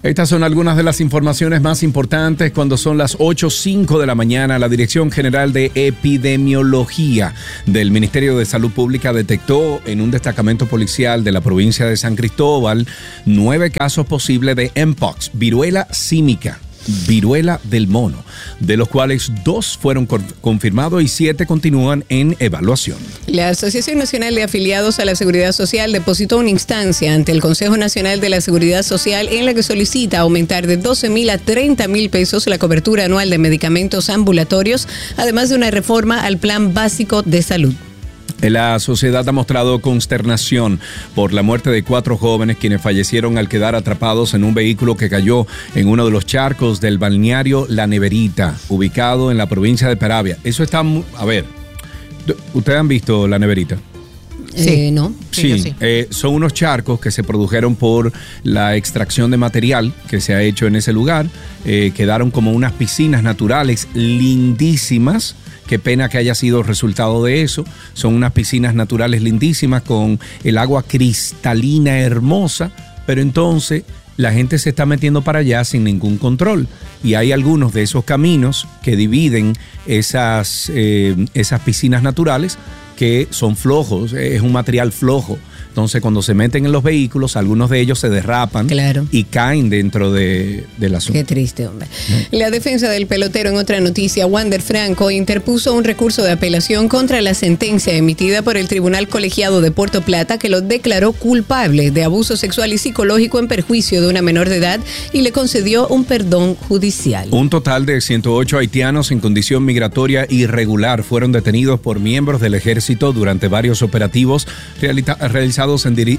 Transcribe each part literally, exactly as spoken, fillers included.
Estas son algunas de las informaciones más importantes cuando son las ocho cinco de la mañana. La Dirección General de Epidemiología del Ministerio de Salud Pública detectó en un destacamento policial de la provincia de San Cristóbal nueve casos posibles de Mpox, viruela símica, viruela del mono, de los cuales dos fueron confirmados y siete continúan en evaluación. La Asociación Nacional de Afiliados a la Seguridad Social depositó una instancia ante el Consejo Nacional de la Seguridad Social en la que solicita aumentar de doce mil a treinta mil pesos la cobertura anual de medicamentos ambulatorios, además de una reforma al Plan Básico de Salud. La sociedad ha mostrado consternación por la muerte de cuatro jóvenes quienes fallecieron al quedar atrapados en un vehículo que cayó en uno de los charcos del balneario La Neverita, ubicado en la provincia de Peravia. Eso está... A ver, ¿ustedes han visto La Neverita? Sí, eh, ¿no? Sí, sí. Eh, son unos charcos que se produjeron por la extracción de material que se ha hecho en ese lugar. Eh, quedaron como unas piscinas naturales lindísimas. Qué pena que haya sido resultado de eso. Son unas piscinas naturales lindísimas con el agua cristalina hermosa, pero entonces la gente se está metiendo para allá sin ningún control. Y hay algunos de esos caminos que dividen esas, eh, esas piscinas naturales que son flojos, es un material flojo. Entonces, cuando se meten en los vehículos, algunos de ellos se derrapan, claro, y caen dentro de, del asunto. Qué triste, hombre. ¿Sí? La defensa del pelotero, en otra noticia, Wander Franco, interpuso un recurso de apelación contra la sentencia emitida por el Tribunal Colegiado de Puerto Plata, que lo declaró culpable de abuso sexual y psicológico en perjuicio de una menor de edad y le concedió un perdón judicial. Un total de ciento ocho haitianos en condición migratoria irregular fueron detenidos por miembros del ejército durante varios operativos realiza- realizados En diri-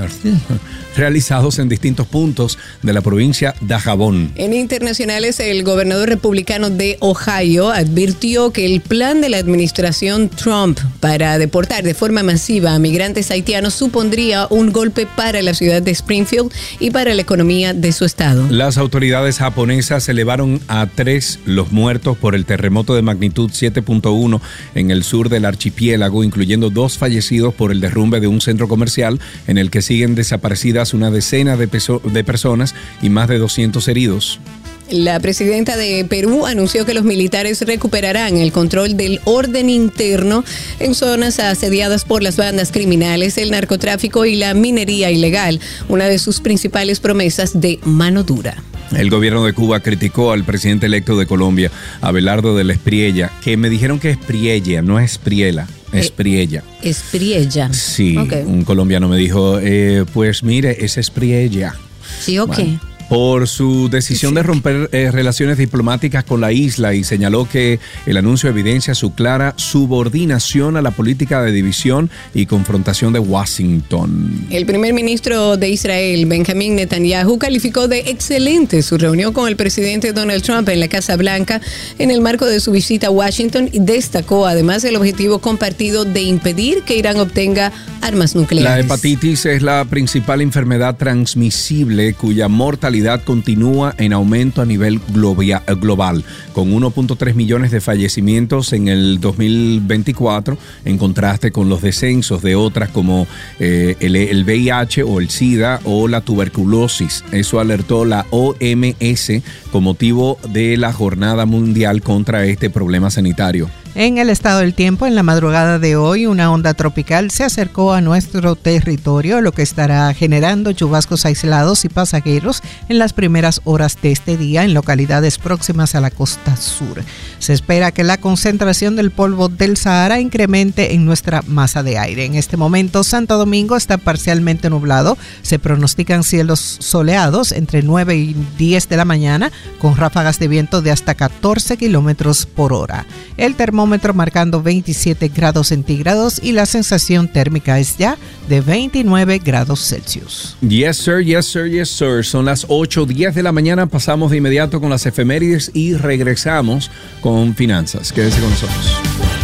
realizados en distintos puntos de la provincia de Dajabón. En internacionales, el gobernador republicano de Ohio advirtió que el plan de la administración Trump para deportar de forma masiva a migrantes haitianos supondría un golpe para la ciudad de Springfield y para la economía de su estado. Las autoridades japonesas elevaron a tres los muertos por el terremoto de magnitud siete punto uno en el sur del archipiélago, incluyendo dos fallecidos por el derrumbe de un centro comercial en el que siguen desaparecidas una decena de, peso, de personas y más de doscientos heridos. La presidenta de Perú anunció que los militares recuperarán el control del orden interno en zonas asediadas por las bandas criminales, el narcotráfico y la minería ilegal, una de sus principales promesas de mano dura. El gobierno de Cuba criticó al presidente electo de Colombia, Abelardo de la Espriella, que me dijeron que es Priella, no es Priela. Espriella. Eh, Espriella. Sí, okay. Un colombiano me dijo, eh, pues mire, es Espriella. Sí, ok. Bueno, por su decisión sí. de romper eh, relaciones diplomáticas con la isla, y señaló que el anuncio evidencia su clara subordinación a la política de división y confrontación de Washington. El primer ministro de Israel, Benjamín Netanyahu, calificó de excelente su reunión con el presidente Donald Trump en la Casa Blanca en el marco de su visita a Washington y destacó además el objetivo compartido de impedir que Irán obtenga armas nucleares. La hepatitis es la principal enfermedad transmisible cuya mortalidad continúa en aumento a nivel global, con uno punto tres millones de fallecimientos en el dos mil veinticuatro, en contraste con los descensos de otras como eh, el, el V I H o el SIDA o la tuberculosis. Eso alertó la O M S con motivo de la Jornada Mundial contra este problema sanitario. En el estado del tiempo, en la madrugada de hoy, una onda tropical se acercó a nuestro territorio, lo que estará generando chubascos aislados y pasajeros en las primeras horas de este día en localidades próximas a la costa sur. Se espera que la concentración del polvo del Sahara incremente en nuestra masa de aire. En este momento, Santo Domingo está parcialmente nublado. Se pronostican cielos soleados entre nueve y diez de la mañana, con ráfagas de viento de hasta catorce kilómetros por hora. El termómetro marcando veintisiete grados centígrados y la sensación térmica es ya de veintinueve grados Celsius. Yes, sir, yes, sir, yes, sir. Son las ocho diez de la mañana. Pasamos de inmediato con las efemérides y regresamos con finanzas. Quédese con nosotros.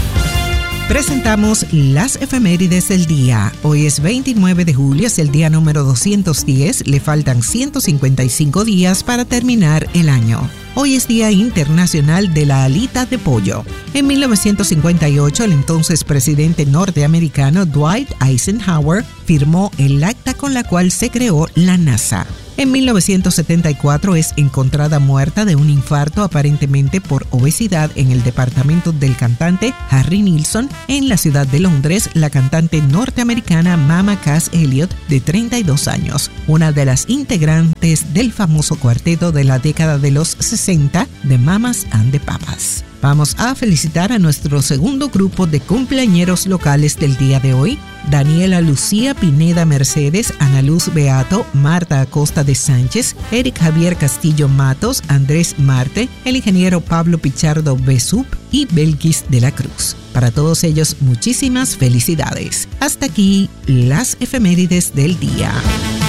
Presentamos las efemérides del día. Hoy es veintinueve de julio, es el día número doscientos diez. Le faltan ciento cincuenta y cinco días para terminar el año. Hoy es Día Internacional de la Alita de Pollo. En mil novecientos cincuenta y ocho, el entonces presidente norteamericano Dwight Eisenhower firmó el acta con la cual se creó la NASA. En mil novecientos setenta y cuatro es encontrada muerta de un infarto aparentemente por obesidad en el departamento del cantante Harry Nilsson en la ciudad de Londres, la cantante norteamericana Mama Cass Elliot, de treinta y dos años, una de las integrantes del famoso cuarteto de la década de los sesenta, The Mamas and the Papas. Vamos a felicitar a nuestro segundo grupo de cumpleañeros locales del día de hoy: Daniela Lucía Pineda Mercedes, Ana Luz Beato, Marta Acosta de Sánchez, Eric Javier Castillo Matos, Andrés Marte, el ingeniero Pablo Pichardo Besup y Belkis de la Cruz. Para todos ellos, muchísimas felicidades. Hasta aquí las efemérides del día.